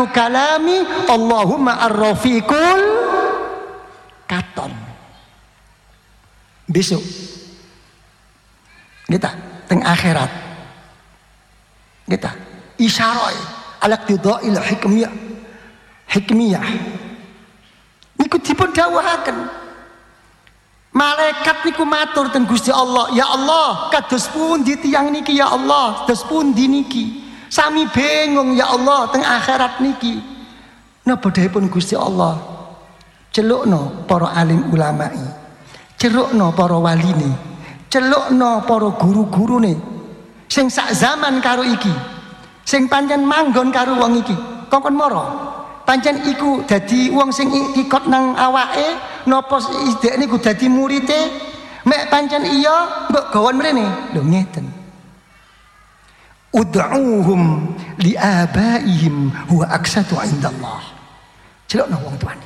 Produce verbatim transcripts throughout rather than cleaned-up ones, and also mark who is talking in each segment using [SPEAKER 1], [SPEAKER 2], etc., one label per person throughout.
[SPEAKER 1] akhiru kalami Allahumma ar-rafiqul katon. Besok kita teng akhirat kita isyarat al-iqtida'il hikmiyah hikmiyah niku dipun dawuhaken malaikat niku matur teng Gusti Allah, ya Allah kados pundi tiyang niki ya Allah, kados pundi niki sami bingung ya Allah teng akhirat niki. Napa dawuhipun Gusti Allah, celukno para alim ulama'i, celukno para waline, celukno para guru-gurune sing sak zaman karo iki, sing pancen manggon karo wong iki. Kongkon mara pancen iku dadi wong sing ikut nang awake napa idek niku dadi murite, mek pancen iya mbok gawon mrene lho ngeten. Ud'uuhum li abaihim huwa aqsatu indallah. Celokno wong tuane.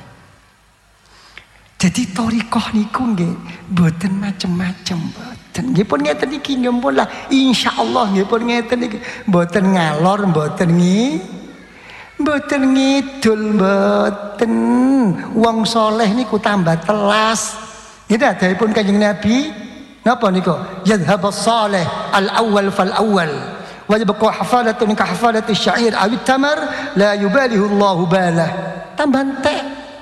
[SPEAKER 1] Jadi thariqah niku nggih mboten macem-macem, mboten. Nggih pun ngeten iki nggih pun lah insyaallah nggih pun ngeten iki. Mboten ngalor, mboten ngi mboten ngidul, mboten. Wong saleh niku tambah telas. Nggih dawuhipun Kanjeng Nabi napa niku? Yadhhabus salih al-awwal fal awwal. Wa yabqa hafalatun ka hafalati syair awit tamar la yubalihu Allahu balah. Tambah entek.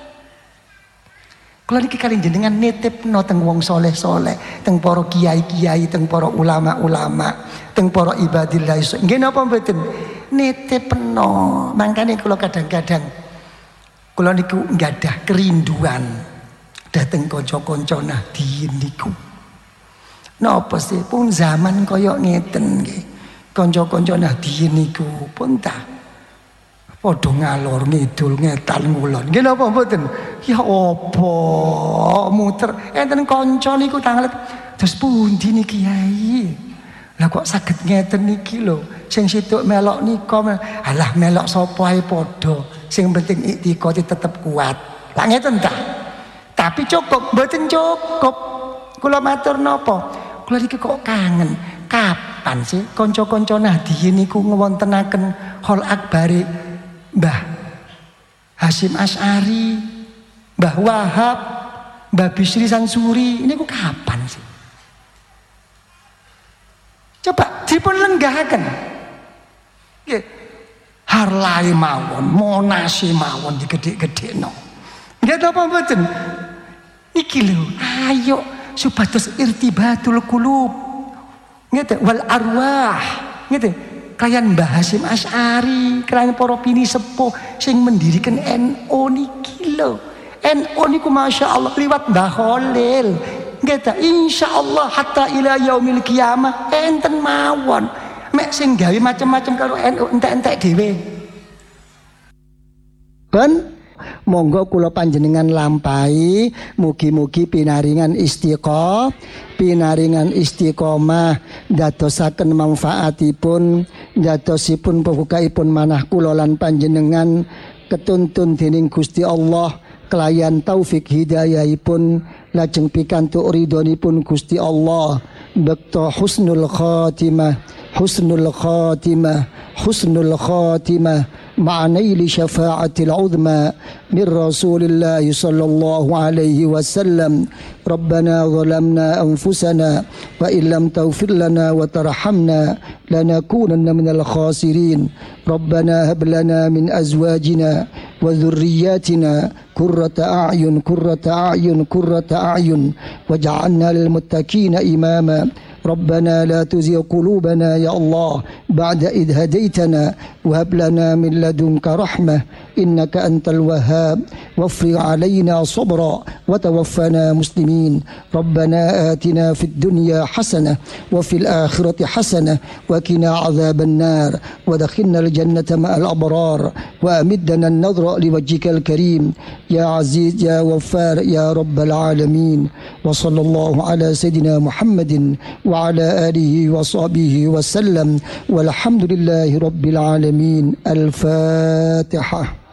[SPEAKER 1] Kula niki kali jenengan nitipno teng wong soleh-soleh, teng para kiai-kiai, teng para ulama-ulama, teng para ibadillah. Nggih napa mboten? Nitipno. Mangkane kula kadang-kadang kula niku nggadah kerinduan dateng kanca-kanca Nahdien niku. Napa sih pun zaman kaya ngeten nggih. Kanca-kanca Nahdien niku pun ta padha ngalor ngidul ngetal ngulon. Nggih napa mboten? Ya apa muter enten kanca niku tanglet terus pundi niki Kyai? Lah kok saged ngeten niki lho. Sing situk melok nika alah melok sapa ae padha. Sing penting iktikate tetep kuat. Lah ngeten ta? Tapi cukup mboten cukup. Kula matur napa? Kula niki kok kangen. Kapan sih kanca-kanca Nahdien niku ngewontenaken hol akbare Mbah Hasyim Asy'ari, Mbah Wahab, Mbah Bisri Sansuri, ini ku kapan sih? Coba dipun lenggahaken. Nggih. Harlae mawon, monase mawon digedhe-gedhekno. Nggih apa mboten? Iki lho, ayo supados irtibatul qulub. Ngeten wal arwah. Ngeten. Kayan Mbah Hasyim Asy'ari, kayan para pini sepuh sing mendirikan N U niki lho. N U niku Masya Allah liwat Mbah Khalil. Nggih ta, insyaallah hatta ila yaumil qiyamah enten mawon. Mek sing gawe macam-macam karo N U entek-entek dhewe. Ben monggo kula panjenengan lampahi mugi-mugi pinaringan istiqomah pinaringan istiqomah dadosaken manfaatipun dadosipun pembukaipun manah kula lan panjenengan ketuntun dening Gusti Allah kelayan taufik hidayahipun lajeng pikantuk ridhonipun Gusti Allah bekto husnul khatimah husnul khatimah husnul khatimah مع نيل شفاعة العظمى من رسول الله صلى الله عليه وسلم ربنا ظلمنا أنفسنا وإن لم تغفر لنا وترحمنا لنكونن من الخاسرين ربنا هب لنا من أزواجنا وذرياتنا قرة أعين قرة أعين قرة أعين واجعلنا للمتقين إماما ربنا لا تزغ قلوبنا يا الله بعد إذ هديتنا وهب لنا من لدنك رحمة إنك أنت الوهاب وافرغ علينا صبرا وتوفنا مسلمين ربنا آتنا في الدنيا حسنة وفي الآخرة حسنة وقنا عذاب النار ودخلنا الجنة مع الأبرار وأمدنا النظر لوجهك الكريم يا عزيز يا غفار يا رب العالمين وصلى الله على سيدنا محمد وعلى آله وصحبه وسلم والحمد لله رب العالمين الفاتحة.